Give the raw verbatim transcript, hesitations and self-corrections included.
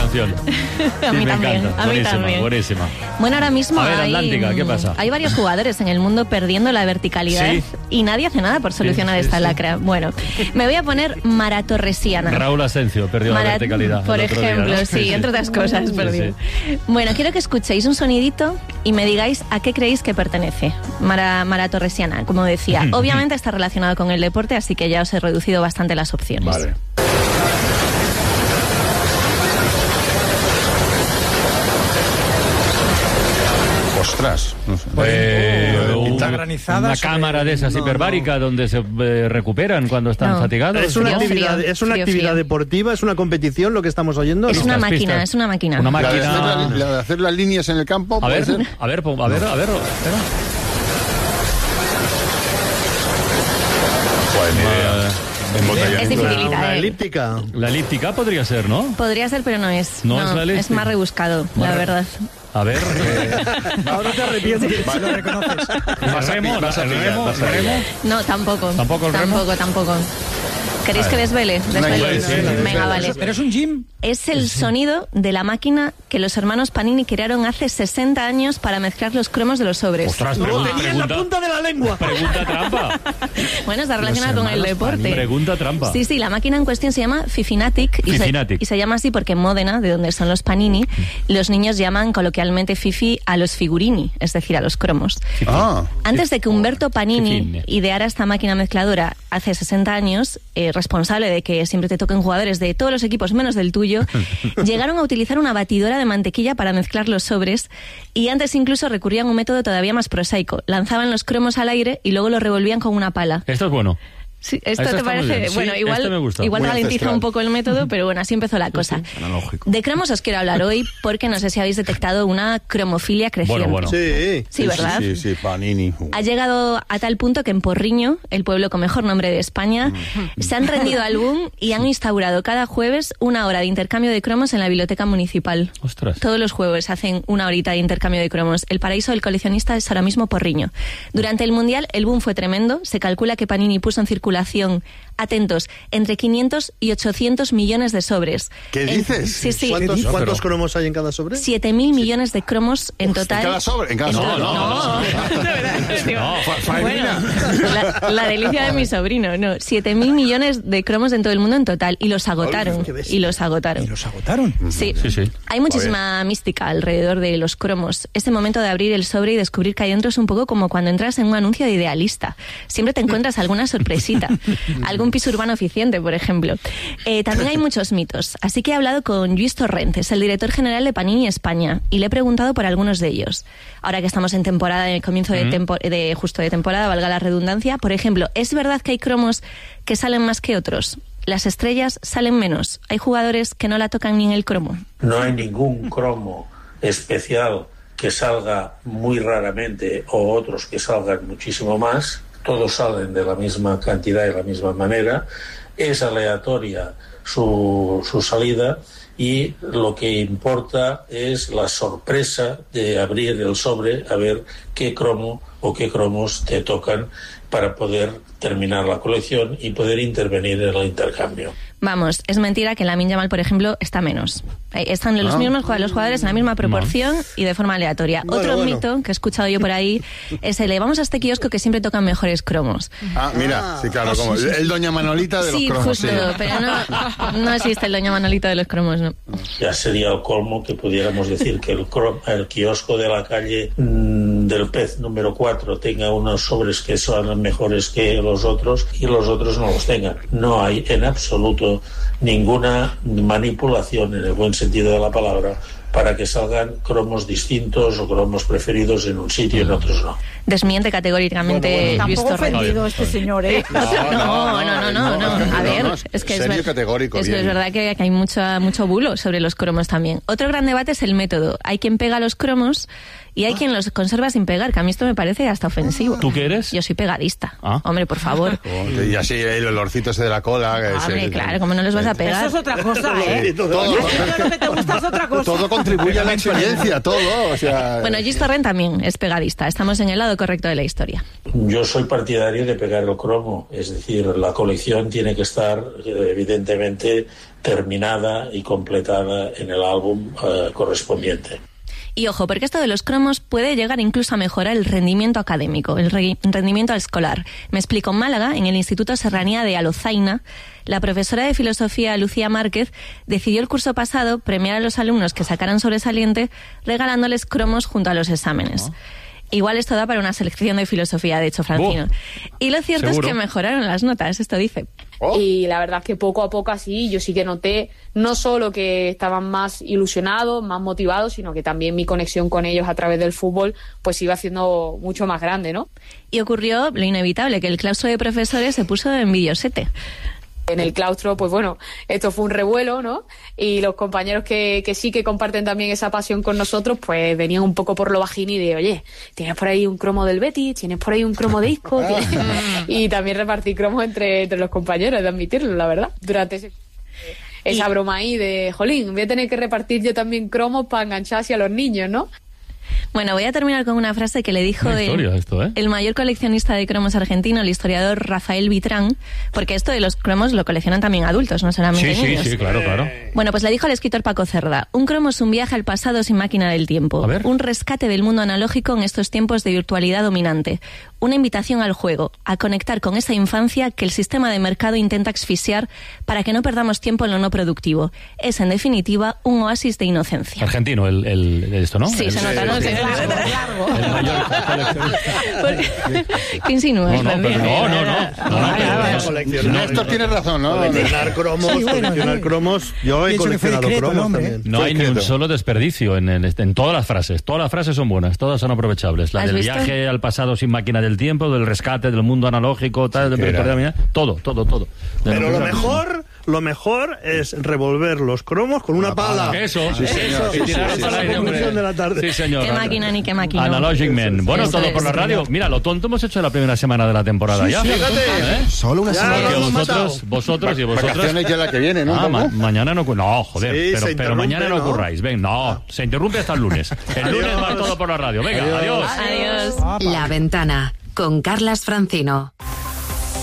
canción. A sí, mí me también. encanta. A mí buenísima, también. buenísima. Bueno, ahora mismo A ver, hay, Atlántica, ¿qué pasa? hay varios jugadores en el mundo perdiendo la verticalidad Sí. y nadie hace nada por solucionar Sí, sí, esta sí. lacra. Bueno, me voy a poner Maratorresiana. Raúl Asencio perdió Mara- la verticalidad. Por el otro día, ejemplo, ¿no? sí, entre otras cosas, Sí, perdió. sí. Bueno, quiero que escuchéis un sonidito y me digáis a qué creéis que pertenece. Mara, Maratorresiana, como decía. Obviamente está relacionado con el deporte, así que ya os he reducido bastante las opciones. Vale. Ostras, no sé. Eh, un- Pinta granizada una sobre- cámara de esas no, hiperbáricas donde se eh, recuperan cuando están No. fatigados. Es una Frío, actividad, frío, es una frío, actividad frío. deportiva, es una competición lo que estamos oyendo. Es ¿no? una Pistas, máquina, pistas. es una máquina. Una La de, hacer máquina. la, la de hacer las líneas en el campo, A ¿puede ver, ser? a ver, pon- a ver, a ver, espera. Joder, ni idea. Embotellamiento. Es dificilita, Una eh. elíptica. La elíptica podría ser, ¿no? Podría ser, pero no es. No es la elíptica. más rebuscado, Más la re- verdad. A ver. eh, Ahora te arrepientes. Lo reconoces. Vas a remo, pi- vas a pillar, remo, vas a pillar. remo. No, tampoco. ¿Tampoco el remo? Tampoco, tampoco. ¿Queréis que desvele? Desvele. sí, sí, sí, Venga, sí. vale. Pero es un gym. Es el sonido de la máquina que los hermanos Panini crearon hace sesenta años para mezclar los cromos de los sobres. Ostras, Lo pregunta, tenía en la pregunta, punta de la lengua. pregunta trampa. Bueno, está relacionada con el deporte. Pregunta trampa. Sí, sí, la máquina en cuestión se llama Fifinatic y, se, Fifinatic. y se llama así porque en Módena, de donde son los Panini, los niños llaman coloquialmente Fifi a los figurini, es decir, a los cromos. Ah, Antes de que Humberto Panini Fifine. ideara esta máquina mezcladora hace sesenta años, eh, responsable de que siempre te toquen jugadores de todos los equipos menos del tuyo, llegaron a utilizar una batidora de mantequilla para mezclar los sobres y antes incluso recurrían a un método todavía más prosaico. Lanzaban los cromos al aire y luego los revolvían con una pala. Esto es bueno. Sí, Esto ¿esto te está muy parece? bien. Sí, Bueno, igual, este me gusta. igual Muy ralentiza ancestral. un poco el método, pero bueno, así empezó la cosa. analógico. De cromos os quiero hablar hoy porque no sé si habéis detectado una cromofilia creciente. Bueno, bueno. Sí. Sí, ¿verdad? Sí, sí, sí, Panini. Ha llegado a tal punto que en Porriño, el pueblo con mejor nombre de España, se han rendido al boom y han instaurado cada jueves una hora de intercambio de cromos en la biblioteca municipal. Ostras. Todos los jueves hacen una horita de intercambio de cromos. El paraíso del coleccionista es ahora mismo Porriño. Durante el Mundial el boom fue tremendo. Se calcula que Panini puso en circulación, atentos, entre quinientos y ochocientos millones de sobres. ¿Qué En- dices? Sí, sí. ¿Cuántos, No, ¿cuántos pero- cromos hay en cada sobre? siete mil millones de cromos en total. ¿En cada sobre? ¿En cada En sobre? to- No, no, no. De verdad, digo, No, fa- bueno, faena. la, la delicia de mi sobrino, no, siete mil millones de cromos en todo el mundo en total y los agotaron, qué bestia. y los agotaron. Y los agotaron. Sí. Sí, sí. Hay muchísima mística alrededor de los cromos. Ese momento de abrir el sobre y descubrir que hay dentro es un poco como cuando entras en un anuncio de Idealista. Siempre te encuentras alguna sorpresita, algún piso urbano eficiente, por ejemplo. Eh, también hay muchos mitos, así que he hablado con Lluís Torrentes, el director general de Panini España, y le he preguntado por algunos de ellos. Ahora que estamos en temporada, en el comienzo de, tempo- de justo de temporada, valga la redundancia, por ejemplo, ¿es verdad que hay cromos que salen más que otros? Las estrellas salen menos. Hay jugadores que no la tocan ni en el cromo. No hay ningún cromo especial que salga muy raramente o otros que salgan muchísimo más. Todos salen de la misma cantidad y de la misma manera. Es aleatoria su, su salida y lo que importa es la sorpresa de abrir el sobre a ver qué cromo o qué cromos te tocan para poder terminar la colección y poder intervenir en el intercambio. Vamos, es mentira que Lamine Yamal, por ejemplo, está menos. Eh, Están los Ah. mismos jugad- los jugadores en la misma proporción y de forma aleatoria. Bueno, Otro bueno. mito que he escuchado yo por ahí es el de vamos a este kiosco que siempre tocan mejores cromos. Ah, mira, sí, claro, como el, el Doña Manolita de los Sí, cromos. justo, sí. pero no, no existe el doña Manolito de los cromos, no. Ya sería el colmo que pudiéramos decir que el, cro- el kiosco de la calle mm, del Pez número cuatro tenga unos sobres que son mejores que los otros y los otros no los tengan. No hay en absoluto ninguna manipulación en el buen sentido de la palabra para que salgan cromos distintos o cromos preferidos en un sitio y en otros no. Desmiente categóricamente Bueno, bueno. Luis Tampoco Torrentes. ofendido este señor, ¿eh? No, no, no, no, no. es que A no, ver, no, es que es, serio y ver- categórico, es, que bien. es verdad que, que hay mucho, mucho bulo sobre los cromos también. Otro gran debate es el método. Hay quien pega los cromos y hay quien los conserva sin pegar, que a mí esto me parece hasta ofensivo. ¿Tú qué eres? Yo soy pegadista. Ah. Hombre, por favor. Oh, Y así el olorcito ese de la cola. que es Hombre, el- claro, como no los vas a pegar. Eso es otra cosa, ¿eh? Todo, Ya sé que lo que te gusta es otra cosa. todo con contribuye a la experiencia, todo. O sea, Bueno, Gis Torrent también es pegadista. Estamos en el lado correcto de la historia. Yo soy partidario de pegar el cromo, es decir, la colección tiene que estar eh, evidentemente terminada y completada en el álbum eh, correspondiente. Y ojo, porque esto de los cromos puede llegar incluso a mejorar el rendimiento académico, el re- rendimiento escolar. Me explico, en Málaga, en el Instituto Serranía de Alozaina, la profesora de filosofía Lucía Márquez decidió el curso pasado premiar a los alumnos que sacaran sobresaliente regalándoles cromos junto a los exámenes. Oh. Igual esto da para una selección de filosofía, de hecho, Francino. Oh, y lo cierto ¿seguro? Es que mejoraron las notas, esto dice. Oh. Y la verdad es que poco a poco así yo sí que noté no solo que estaban más ilusionados, más motivados, sino que también mi conexión con ellos a través del fútbol pues iba siendo mucho más grande, ¿no? Y ocurrió lo inevitable, que el claustro de profesores se puso envidiosete. En el claustro, pues bueno, esto fue un revuelo, ¿no? Y los compañeros que, que sí que comparten también esa pasión con nosotros, pues venían un poco por lo bajín y de, oye, ¿tienes por ahí un cromo del Betis? ¿Tienes por ahí un cromo de Isco? Y también repartí cromos entre, entre los compañeros, de admitirlo, la verdad. Durante ese, esa y... broma ahí de, jolín, voy a tener que repartir yo también cromos para enganchar así a los niños, ¿no? Bueno, voy a terminar con una frase que le dijo historia, el, esto, ¿eh? el mayor coleccionista de cromos argentino, el historiador Rafael Vitrán, porque esto de los cromos lo coleccionan también adultos, no solamente sí, niños. Sí, sí, claro, claro. Bueno, pues le dijo el escritor Paco Cerda, un cromo es un viaje al pasado sin máquina del tiempo, un rescate del mundo analógico en estos tiempos de virtualidad dominante, una invitación al juego, a conectar con esa infancia que el sistema de mercado intenta asfixiar para que no perdamos tiempo en lo no productivo. Es, en definitiva, un oasis de inocencia. Argentino, el, el, esto, ¿no? Sí, el, se nota, ¿no? El, sí, el, claro, el, largo. El mayor coleccionista. ¿Qué insinúas? No, no, pero no, no, no. no, no, no Néstor tiene razón, ¿no? Coleccionar cromos, sí, bueno, coleccionar sí. cromos. Yo he coleccionado secreto, cromos ¿no, también. No hay ni un solo desperdicio en, en, en todas las frases. Todas las frases son buenas, todas son aprovechables. La del visto? viaje al pasado sin máquina del tiempo, del rescate del mundo analógico, tal, de de todo, todo, todo. Pero lo mejor, lo mejor es revolver los cromos con una, una pala. pala. Eso, sí, eso. Sí, sí, sí, sí, la conclusión de la tarde. Sí, señor. Qué máquina ni qué máquina. Analogic Man. Bueno, todo por la radio. Mira, lo tonto hemos hecho la primera semana de la temporada ya. Fíjate. ¿Eh? Solo una semana. Que vosotros, vosotros y vosotros. Vacaciones ya la que viene, ¿no? Ah, ma mañana no. No, joder. Sí, pero, pero mañana no, ¿no? ocurráis. Ven, no. Ah. Se interrumpe hasta el lunes. El lunes va todo por la radio. Venga, adiós. Adiós. adiós. La Ventana con Carlas Francino.